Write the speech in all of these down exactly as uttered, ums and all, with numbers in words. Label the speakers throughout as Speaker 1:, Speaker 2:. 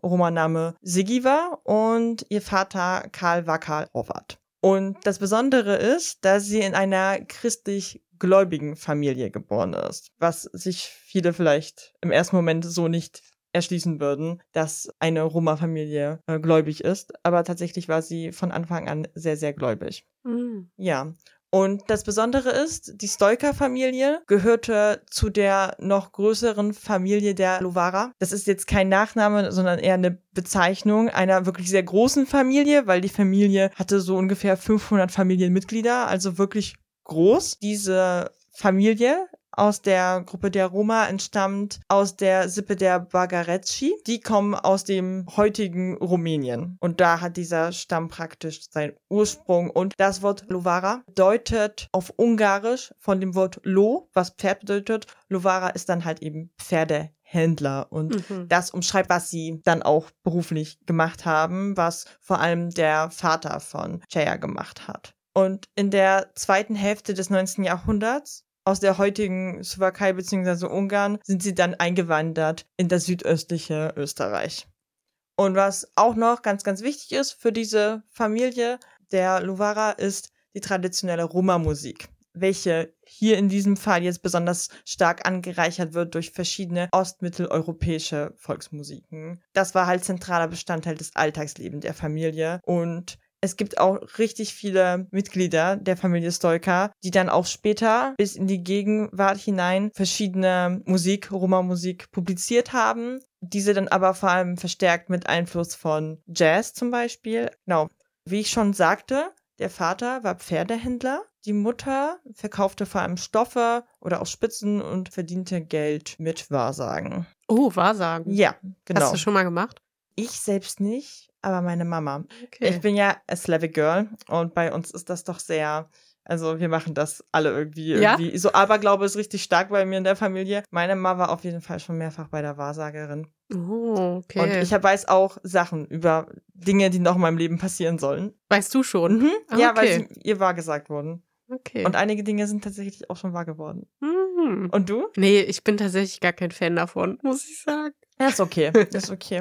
Speaker 1: Roma-Name Sigi war und ihr Vater Karl Wacker Horvath. Und das Besondere ist, dass sie in einer christlich-gläubigen Familie geboren ist, was sich viele vielleicht im ersten Moment so nicht erschließen würden, dass eine Roma-Familie äh, gläubig ist. Aber tatsächlich war sie von Anfang an sehr, sehr gläubig.
Speaker 2: Mhm.
Speaker 1: Ja. Und das Besondere ist, die Stoiker-Familie gehörte zu der noch größeren Familie der Lovara. Das ist jetzt kein Nachname, sondern eher eine Bezeichnung einer wirklich sehr großen Familie, weil die Familie hatte so ungefähr fünfhundert Familienmitglieder, also wirklich groß. Diese Familie aus der Gruppe der Roma entstammt aus der Sippe der Bagarecci. Die kommen aus dem heutigen Rumänien. Und da hat dieser Stamm praktisch seinen Ursprung. Und das Wort Lovara bedeutet auf Ungarisch von dem Wort Lo, was Pferd bedeutet. Lovara ist dann halt eben Pferdehändler. Und
Speaker 2: Mhm.
Speaker 1: das umschreibt, was sie dann auch beruflich gemacht haben, was vor allem der Vater von Ceja gemacht hat. Und in der zweiten Hälfte des neunzehnten Jahrhunderts aus der heutigen Slowakei bzw. Ungarn sind sie dann eingewandert in das südöstliche Österreich. Und was auch noch ganz, ganz wichtig ist für diese Familie der Lovara, ist die traditionelle Roma-Musik, welche hier in diesem Fall jetzt besonders stark angereichert wird durch verschiedene ostmitteleuropäische Volksmusiken. Das war halt zentraler Bestandteil des Alltagslebens der Familie und es gibt auch richtig viele Mitglieder der Familie Stoiker, die dann auch später bis in die Gegenwart hinein verschiedene Musik, Roma-Musik publiziert haben. Diese dann aber vor allem verstärkt mit Einfluss von Jazz zum Beispiel. Genau, wie ich schon sagte, der Vater war Pferdehändler. Die Mutter verkaufte vor allem Stoffe oder auch Spitzen und verdiente Geld mit Wahrsagen.
Speaker 2: Oh, Wahrsagen.
Speaker 1: Ja, genau.
Speaker 2: Hast du schon mal gemacht?
Speaker 1: Ich selbst nicht, aber meine Mama.
Speaker 2: Okay.
Speaker 1: Ich bin ja a Slavic Girl und bei uns ist das doch sehr, also wir machen das alle irgendwie.
Speaker 2: Ja?
Speaker 1: irgendwie. So Aberglaube ist richtig stark bei mir in der Familie. Meine Mama war auf jeden Fall schon mehrfach bei der Wahrsagerin.
Speaker 2: Oh, okay.
Speaker 1: Und ich hab, weiß auch Sachen über Dinge, die noch in meinem Leben passieren sollen.
Speaker 2: Weißt du schon?
Speaker 1: Mhm.
Speaker 2: Ah,
Speaker 1: Ja, weil
Speaker 2: okay.
Speaker 1: sie ihr wahrgesagt wurden.
Speaker 2: Okay.
Speaker 1: Und einige Dinge sind tatsächlich auch schon wahr geworden.
Speaker 2: Mhm.
Speaker 1: Und du?
Speaker 2: Nee, ich bin tatsächlich gar kein Fan davon, muss ich sagen.
Speaker 1: Ja, ist okay. Ist okay.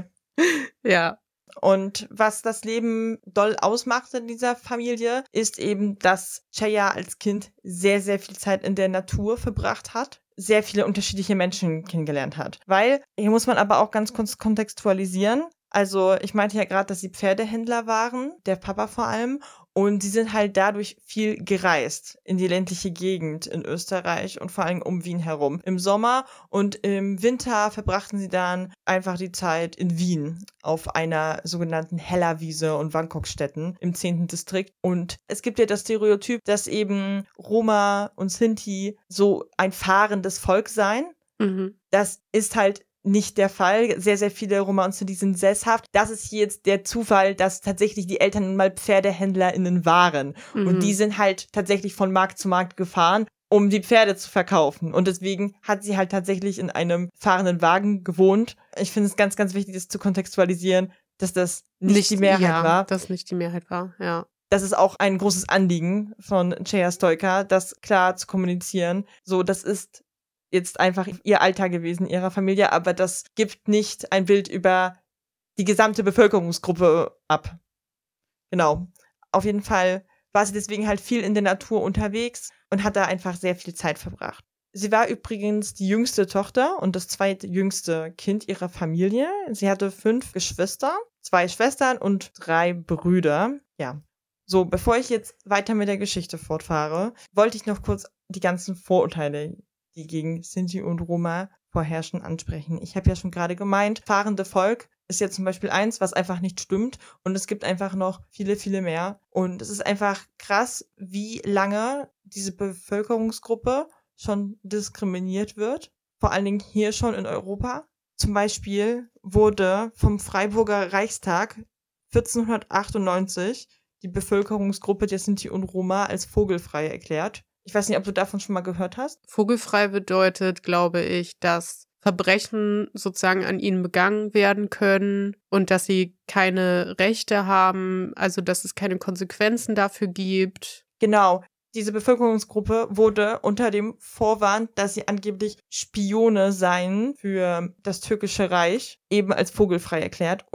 Speaker 2: Ja.
Speaker 1: Und was das Leben doll ausmacht in dieser Familie, ist eben, dass Ceja als Kind sehr, sehr viel Zeit in der Natur verbracht hat, sehr viele unterschiedliche Menschen kennengelernt hat. Weil, hier muss man aber auch ganz kurz kontextualisieren. Also, ich meinte ja gerade, dass sie Pferdehändler waren, der Papa vor allem. Und sie sind halt dadurch viel gereist in die ländliche Gegend in Österreich und vor allem um Wien herum. Im Sommer und im Winter verbrachten sie dann einfach die Zeit in Wien auf einer sogenannten Hellerwiese und Bangkok-Stätten im zehnten Distrikt. Und es gibt ja das Stereotyp, dass eben Roma und Sinti so ein fahrendes Volk seien.
Speaker 2: Mhm.
Speaker 1: Das ist halt nicht der Fall. Sehr, sehr viele Roma und Sinti sind sesshaft. Das ist hier jetzt der Zufall, dass tatsächlich die Eltern nun mal PferdehändlerInnen waren.
Speaker 2: Mhm.
Speaker 1: Und die sind halt tatsächlich von Markt zu Markt gefahren, um die Pferde zu verkaufen. Und deswegen hat sie halt tatsächlich in einem fahrenden Wagen gewohnt. Ich finde es ganz, ganz wichtig, das zu kontextualisieren, dass das nicht,
Speaker 2: Nicht
Speaker 1: die Mehrheit
Speaker 2: ja,
Speaker 1: war.
Speaker 2: dass nicht die Mehrheit war, ja.
Speaker 1: Das ist auch ein großes Anliegen von Ceja Stoica, das klar zu kommunizieren. So, das ist jetzt einfach ihr Alltag gewesen, ihrer Familie, aber das gibt nicht ein Bild über die gesamte Bevölkerungsgruppe ab. Genau. Auf jeden Fall war sie deswegen halt viel in der Natur unterwegs und hat da einfach sehr viel Zeit verbracht. Sie war übrigens die jüngste Tochter und das zweitjüngste Kind ihrer Familie. Sie hatte fünf Geschwister, zwei Schwestern und drei Brüder. Ja. So, bevor ich jetzt weiter mit der Geschichte fortfahre, wollte ich noch kurz die ganzen Vorurteile, die gegen Sinti und Roma vorherrschen, ansprechen. Ich habe ja schon gerade gemeint, fahrende Volk ist ja zum Beispiel eins, was einfach nicht stimmt. Und es gibt einfach noch viele, viele mehr. Und es ist einfach krass, wie lange diese Bevölkerungsgruppe schon diskriminiert wird. Vor allen Dingen hier schon in Europa. Zum Beispiel wurde vom Freiburger Reichstag vierzehnhundertachtundneunzig die Bevölkerungsgruppe der Sinti und Roma als vogelfrei erklärt. Ich weiß nicht, ob du davon schon mal gehört hast.
Speaker 2: Vogelfrei bedeutet, glaube ich, dass Verbrechen sozusagen an ihnen begangen werden können und dass sie keine Rechte haben, also dass es keine Konsequenzen dafür gibt.
Speaker 1: Genau. Diese Bevölkerungsgruppe wurde unter dem Vorwand, dass sie angeblich Spione seien für das türkische Reich, eben als vogelfrei erklärt.